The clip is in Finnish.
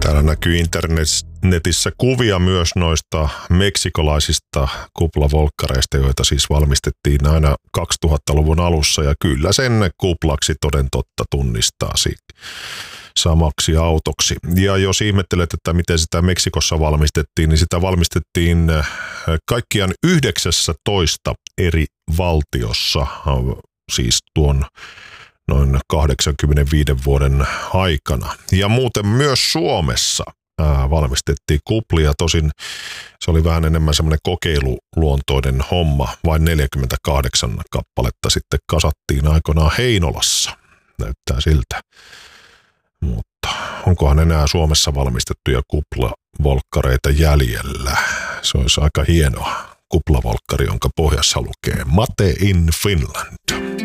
Täällä näkyy internetissä kuvia myös noista meksikolaisista kuplavolkkareista, joita siis valmistettiin aina 2000-luvun alussa. Ja kyllä sen kuplaksi toden totta tunnistaasi samaksi autoksi. Ja jos ihmettelet, että miten sitä Meksikossa valmistettiin, niin sitä valmistettiin kaikkiaan 19 eri valtiossa, siis tuon noin 85 vuoden aikana. Ja muuten myös Suomessa valmistettiin kuplia, tosin se oli vähän enemmän semmoinen kokeiluluontoinen homma, vain 48 kappaletta sitten kasattiin aikoinaan Heinolassa, näyttää siltä. Mutta onkohan enää Suomessa valmistettuja kuplavolkkareita jäljellä? Se olisi aika hienoa kuplavolkkari, jonka pohjassa lukee Made in Finland.